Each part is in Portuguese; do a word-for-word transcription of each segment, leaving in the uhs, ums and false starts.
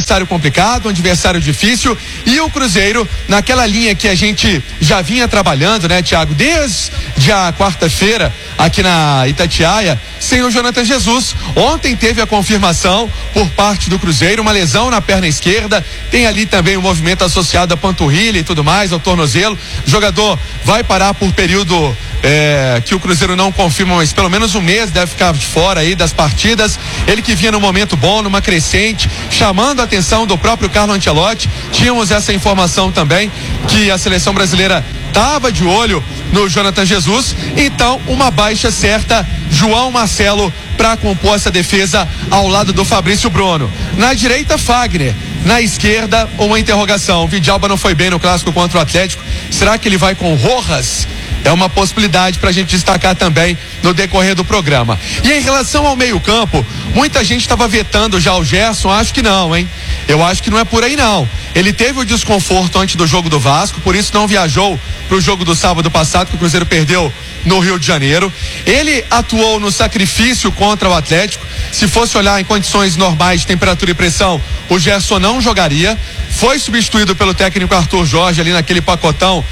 adversário complicado, um adversário difícil, e o Cruzeiro naquela linha que a gente já vinha trabalhando, né, Thiago, desde a quarta-feira aqui na Itatiaia, sem o Jonathan Jesus. Ontem teve a confirmação por parte do Cruzeiro, uma lesão na perna esquerda, tem ali também um movimento associado à panturrilha e tudo mais, ao tornozelo. O jogador vai parar por período é, que o Cruzeiro não confirma, mas pelo menos um mês deve ficar de fora aí das partidas. Ele que vinha num momento bom, numa crescente, chamando a atenção do próprio Carlo Ancelotti. Tínhamos essa informação também, que a seleção brasileira estava de olho no Jonathan Jesus. Então, uma baixa certa, João Marcelo para compor essa defesa ao lado do Fabrício Bruno. Na direita, Fagner. Na esquerda, uma interrogação. Vidalba não foi bem no clássico contra o Atlético. Será que ele vai com Rojas? É uma possibilidade para a gente destacar também no decorrer do programa. E em relação ao meio-campo, muita gente estava vetando já o Gerson. Acho que não, hein? Eu acho que não é por aí, não. Ele teve o desconforto antes do jogo do Vasco, por isso não viajou para o jogo do sábado passado, que o Cruzeiro perdeu no Rio de Janeiro. Ele atuou no sacrifício contra o Atlético. Se fosse olhar em condições normais de temperatura e pressão, o Gerson não jogaria. Foi substituído pelo técnico Arthur Jorge ali naquele pacotão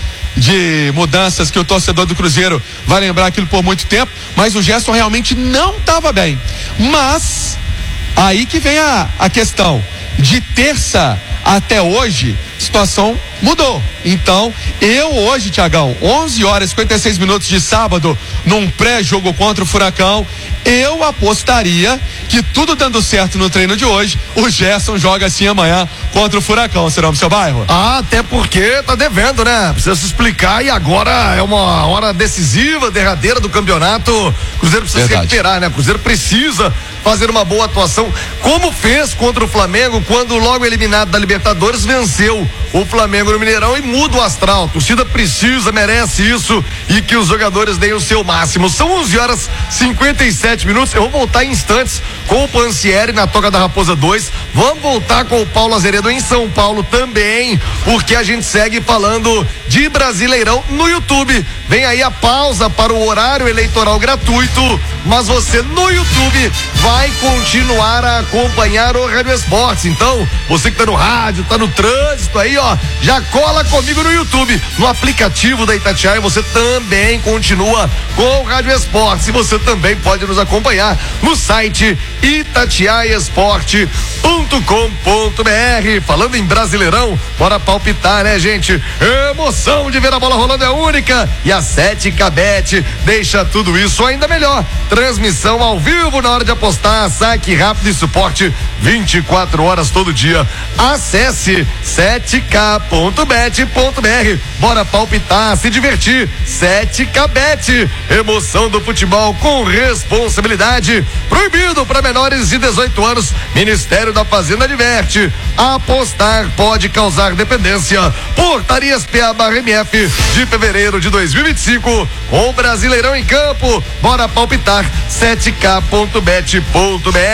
de mudanças que o torcedor do Cruzeiro vai lembrar aquilo por muito tempo, mas o Gerson realmente não estava bem. Mas aí que vem a, a questão. De terça até hoje, a situação mudou. Então, eu hoje, Tiagão, onze horas e cinquenta e seis minutos de sábado, num pré-jogo contra o Furacão, eu apostaria que tudo dando certo no treino de hoje, o Gerson joga assim amanhã contra o Furacão. Será no seu bairro? Ah, até porque tá devendo, né? Precisa se explicar e agora é uma hora decisiva, derradeira do campeonato. O Cruzeiro precisa Verdade. se recuperar, né? O Cruzeiro precisa fazer uma boa atuação, como fez contra o Flamengo, quando logo eliminado da Libertadores, venceu o Flamengo no Mineirão e muda o astral. A torcida precisa, merece isso e que os jogadores deem o seu máximo. São onze horas e cinquenta e sete minutos. Eu vou voltar em instantes com o Pansieri na Toca da Raposa dois. Vamos voltar com o Paulo Azeredo em São Paulo também, porque a gente segue falando de Brasileirão no YouTube. Vem aí a pausa para o horário eleitoral gratuito, mas você no YouTube vai continuar a acompanhar o Rádio Esportes. Então, você que tá no rádio, tá no trânsito aí, ó, já cola comigo no YouTube, no aplicativo da Itatiaia. Você também continua com o Rádio Esportes e você também pode nos acompanhar no site itatiaia esporte ponto com ponto br. Falando em Brasileirão, bora palpitar, né, gente? Emoção de ver a bola rolando é única e a sete K Bet deixa tudo isso ainda melhor. Transmissão ao vivo na hora de apostar, saque rápido e suporte vinte e quatro horas todo dia. Acesse sete K ponto bet ponto br. Bora palpitar, se divertir. sete K Bet, emoção do futebol com responsabilidade. Proibido para menores de dezoito anos. Ministério da Fazenda adverte. Apostar pode causar dependência. Portarias P A barra M F de fevereiro de dois mil e vinte e cinco. Com o Brasileirão em campo. Bora palpitar. sete K ponto bet ponto br.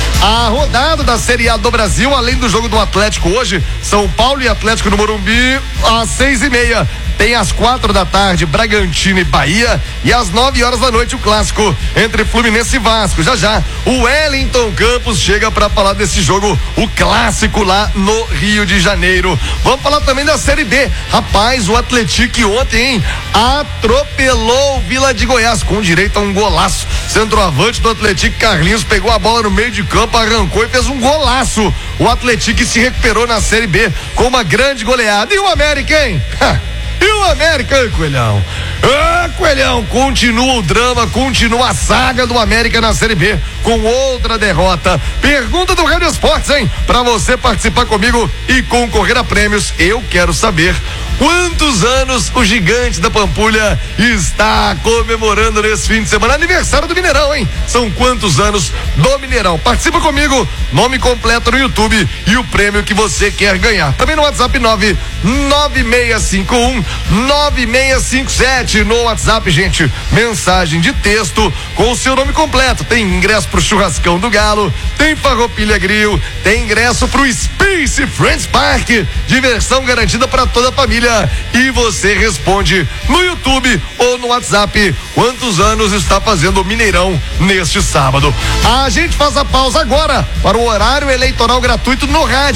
A rodada da Série A do Brasil, além do jogo do Atlético hoje, São Paulo e Atlético no Morumbi às seis e meia. Tem às quatro da tarde Bragantino e Bahia e às nove horas da noite o clássico entre Fluminense e Vasco. Já já o Wellington Campos chega para falar desse jogo, o clássico lá no Rio de Janeiro. Vamos falar também da Série B. Rapaz, o Atlético ontem, hein, atropelou o Vila de Goiás com direito a um golaço. Centroavante do Atlético, Carlinhos, pegou a bola no meio de campo, arrancou e fez um golaço. O Atlético se recuperou na Série B com uma grande goleada. E o América, hein? E o América, hein, Coelhão? Ah, Coelhão, continua o drama, continua a saga do América na Série B, com outra derrota. Pergunta do Rádio Esportes, hein? Pra você participar comigo e concorrer a prêmios, eu quero saber quantos anos o gigante da Pampulha está comemorando nesse fim de semana. Aniversário do Mineirão, hein? São quantos anos do Mineirão? Participa comigo, nome completo no YouTube e o prêmio que você quer ganhar. Também no WhatsApp nove nove seis cinco um nove seis cinco sete. No WhatsApp, gente, mensagem de texto com o seu nome completo. Tem ingresso pro churrascão do Galo, tem Farroupilha Grill, tem ingresso pro Space Friends Park, diversão garantida para toda a família. E você responde no YouTube ou no WhatsApp quantos anos está fazendo o Mineirão neste sábado. A gente faz a pausa agora para o horário eleitoral gratuito no rádio.